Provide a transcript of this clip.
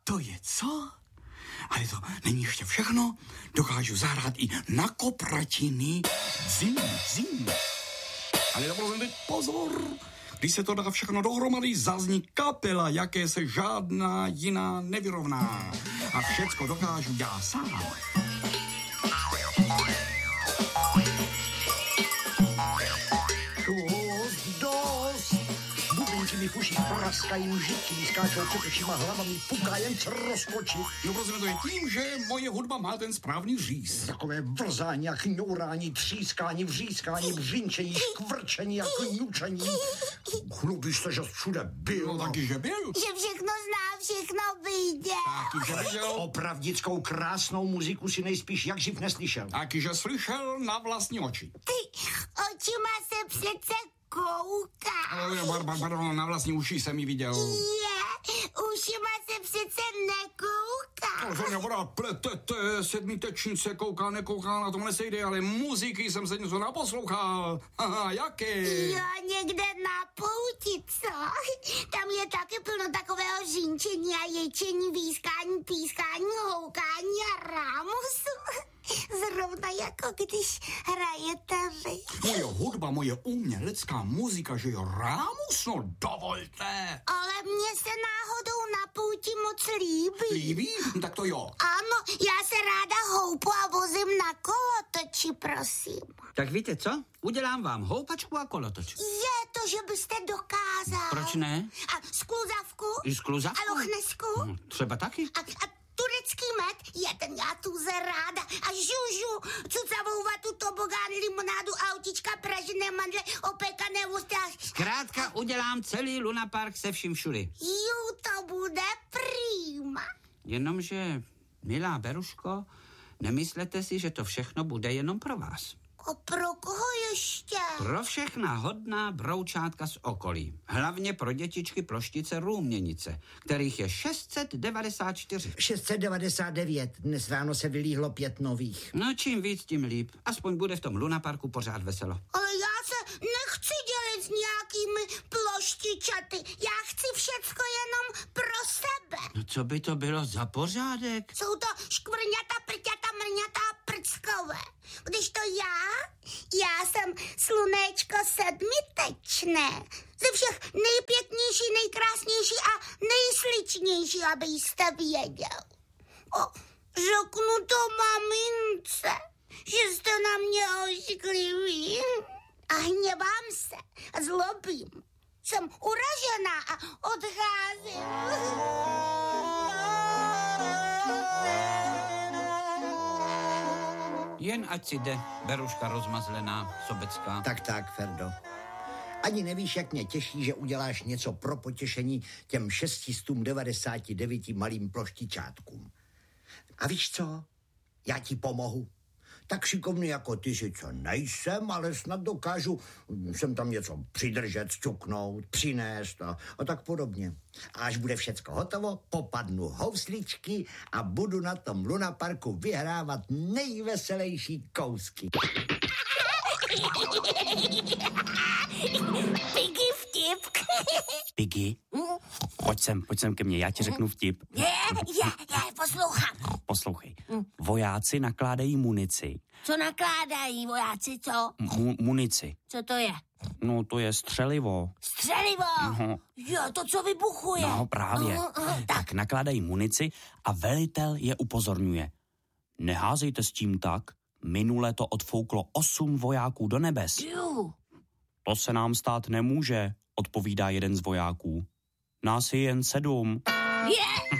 To je co? Ale to není ještě všechno. Dokážu zahrát i na kopratiny. Zim. Ale dobře, teď pozor. Když se to dá všechno dohromady, zazní kapela, jaké se žádná jiná nevyrovná. A všecko dokážu já sám. Dost! Bubínci mi v uších praskají, užitky skáčou před očima hlavami, puká jen co rozkočit. No prostě to je tím, že moje hudba má ten správný říz. Takové vrzání a chňourání, třískání, vřískání, břinčení, škvrčení a kňučení. Chlubíš se, že jsi všude byl. No taky, že byl. Že všechno zná, všechno vyjde. Taky, že viděl. Opravdickou krásnou muziku si nejspíš jak živ neslyšel. Taky, že slyšel na vlastní oči. Ty očima se přece kouká. Pardon, na vlastní uši jsem ji viděl. Ušima se přece nekouká. To nebude pletete, sedmitečnice, kouká, nekouká, na tom nesejde, ale muziky jsem se něco naposlouchal. Haha, jaké? Jo, někde na pouti, co? Tam je taky plno takového žínčení a ječení, výskání, pískání, houkání a rámusu. Zrovna jako když hrajete vy. Moje hudba, moje umělecká muzika, že jo, rámus, no dovolte. Ale mně se náhodou na pouti moc líbí. Líbí? Tak to jo. Ano, já se ráda houpu a vozím na kolotoči, prosím. Tak víte co? Udělám vám houpačku a kolotoč. Je to, že byste dokázal. Proč ne? A skluzavku? I skluzavku? A lochnesku? Třeba taky. A turecký med, ten já tu ráda. A žužu, cucavou vatu, tobogán, limonádu, autička, pražené mandle, opékané ústa. Zkrátka udělám celý lunapark se vším všudy. Jo, to bude prýma. Jenomže, milá Beruško, nemyslete si, že to všechno bude jenom pro vás. A pro koho ještě? Pro všechna hodná broučátka z okolí. Hlavně pro dětičky ploštice Růměnice, kterých je 694. 699, dnes ráno se vylíhlo 5 nových. No čím víc, tím líp. Aspoň bude v tom lunaparku pořád veselo. Ale já se nechci dělit s nějakými ploštičaty. Já chci všecko jenom pro sebe. No co by to bylo za pořádek? Jsou to škvrňata, prťata, mrňata a prckové. Když to já jsem slunečko sedmitečné. Ze všech nejpěknější, nejkrásnější a nejsličnější, abyste věděl. Řeknu to mamince, že jste na mě oškliví. A hněvám se a zlobím. Jsem uražená a odcházím. Jen ať si jde, Beruška rozmazlená, sobecká. Tak, Ferdo. Ani nevíš, jak mě těší, že uděláš něco pro potěšení těm 699 malým ploštičátkům. A víš co? Já ti pomohu. Tak šikovný jako ty sice nejsem, ale snad dokážu sem tam něco přidržet, sťuknout, přinést a tak podobně. A až bude všecko hotovo, popadnu housličky a budu na tom lunaparku vyhrávat nejveselější kousky. Piggy vtip. Piggy, pojď sem ke mně, já ti řeknu vtip. Já poslouchám. Poslouchej. Vojáci nakládají munici. Co nakládají vojáci, co? Munici. Co to je? No, to je střelivo. Střelivo? No. Jo, to, co vybuchuje. No, právě. Tak nakládají munici a velitel je upozorňuje. Neházejte s tím tak, minule to odfouklo 8 vojáků do nebes. Jo. To se nám stát nemůže, odpovídá jeden z vojáků. Nás je jen 7. Je.